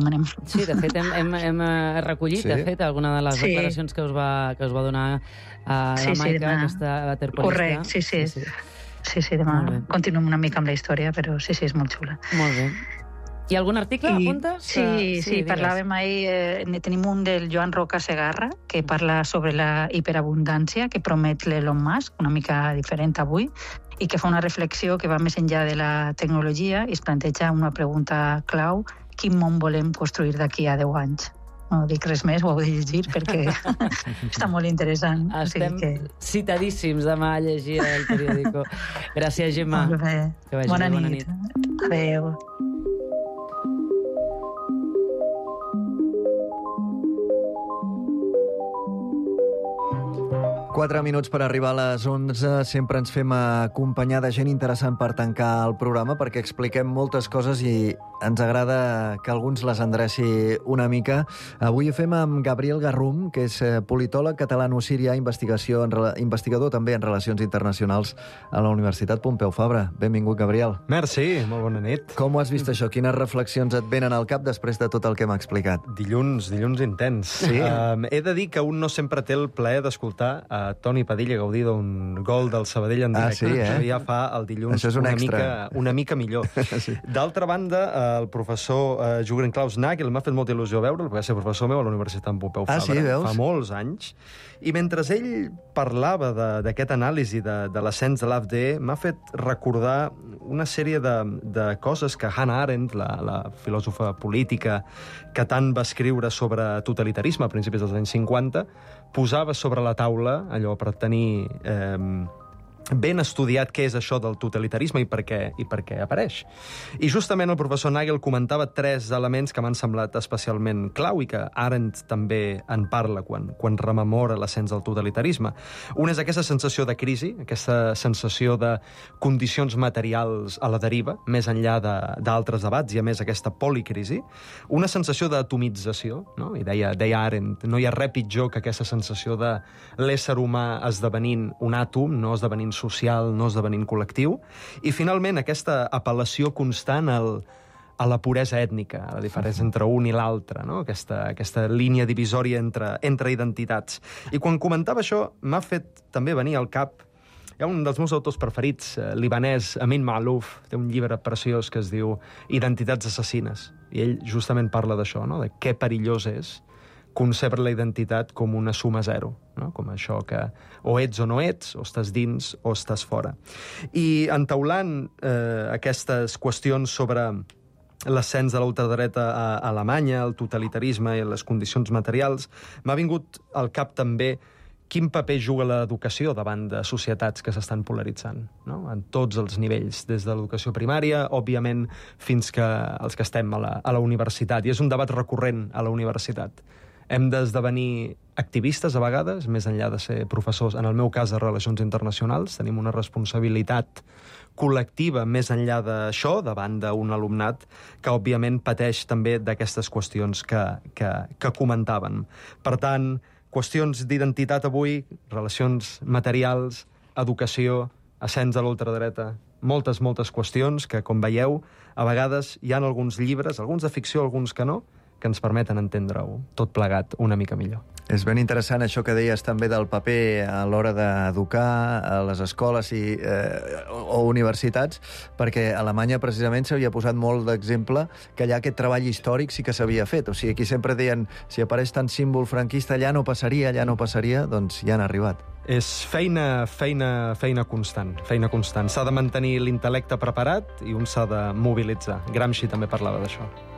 anomenem. Sí, de fet, hem recollit, de fet, alguna de les declaracions que us va donar la Maica, aquesta waterpolista. Correcte, sí, demà continuem una mica amb la història, però sí, és molt xula. Molt bé. Hi ha algun article, apuntes? Sí, parlàvem ahir, tenim un del Joan Roca Segarra, que parla sobre la hiperabundància que promet l'Elon Musk, una mica diferent avui, i que fa una reflexió que va més enllà de la tecnologia i es planteja una pregunta clau: quin món volem construir d'aquí a 10 anys? No dic res més, ho heu de llegir perquè està molt interessant. Estem citadíssims demà a llegir el periòdico. Gràcies, Gemma. Molt bé. Bona nit. Adéu. Quatre minuts per arribar a les 11. Sempre ens fem acompanyar de gent interessant per tancar el programa, perquè expliquem moltes coses i ens agrada que alguns les endreci una mica. Avui ho fem amb Gabriel Garrum, que és politòleg catalano-sirià, investigador també en relacions internacionals a la Universitat Pompeu Fabra. Benvingut, Gabriel. Merci, molt bona nit. Com ho has vist això? Quines reflexions et venen al cap després de tot el que m'ha explicat? Dilluns intens. Sí? He de dir que un no sempre té el plaer d'escoltar Toni Padilla gaudir d'un gol del Sabadell en directe. Això ja fa el dilluns una mica millor. Sí. D'altra banda, el professor Jürgen Klaus Nagel m'ha fet molta il·lusió veure'l, perquè va ser professor meu a la Universitat Pompeu Fabra. Sí, veus? Fa molts anys. I mentre ell parlava d'aquest anàlisi de l'ascens de l'AfD, m'ha fet recordar una sèrie de coses que Hannah Arendt, la filòsofa política que tant va escriure sobre totalitarisme a principis dels anys 50, posava sobre la taula, allò per tenir ben estudiat què és això del totalitarisme i per què apareix. I justament el professor Nagel comentava 3 elements que m'han semblat especialment clau i que Arendt també en parla quan rememora l'ascens del totalitarisme. Un és aquesta sensació de crisi, aquesta sensació de condicions materials a la deriva, més enllà d'altres debats, i a més aquesta policrisi. Una sensació d'atomització, no? I deia Arendt, no hi ha res pitjor que aquesta sensació de l'ésser humà esdevenint un àtom, no esdevenint social, no esdevenint col·lectiu, i finalment aquesta apel·lació constant a la puresa ètnica, a la diferència entre un i l'altre, no? Aquesta línia divisòria entre identitats. I quan comentava això, m'ha fet també venir al cap, hi ha un dels meus autors preferits, libanès, Amin Maalouf, té un llibre preciós que es diu Identitats assassines, i ell justament parla d'això, no? De què perillós és concebre la identitat com una suma zero, no? Com això que o ets o no ets, o estàs dins o estàs fora. I entaulant aquestes qüestions sobre l'ascens de la ultradreta a Alemanya, el totalitarisme i les condicions materials, m'ha vingut al cap també quin paper juga l'educació davant de societats que s'estan polaritzant, no? En tots els nivells, des de l'educació primària, òbviament, fins que els que estem a la universitat. I és un debat recurrent a la universitat. Hem d'esdevenir activistes a vegades, més enllà de ser professors, en el meu cas de Relacions Internacionals, tenim una responsabilitat col·lectiva més enllà d'això, davant d'un alumnat que, òbviament, pateix també d'aquestes qüestions que comentàvem. Per tant, qüestions d'identitat avui, relacions materials, educació, ascens de l'ultradreta, moltes qüestions que, com veieu, a vegades hi ha alguns llibres, alguns de ficció, alguns que no, que ens permeten entendre-ho tot plegat una mica millor. És ben interessant això que deies també del paper a l'hora d'educar a les escoles o universitats, perquè a Alemanya precisament s'havia posat molt d'exemple que allà aquest treball històric sí que s'havia fet. O sigui, aquí sempre deien, si apareix tant símbol franquista, allà no passaria, doncs ja han arribat. És feina constant, S'ha de mantenir l'intel·lecte preparat i un s'ha de mobilitzar. Gramsci també parlava d'això.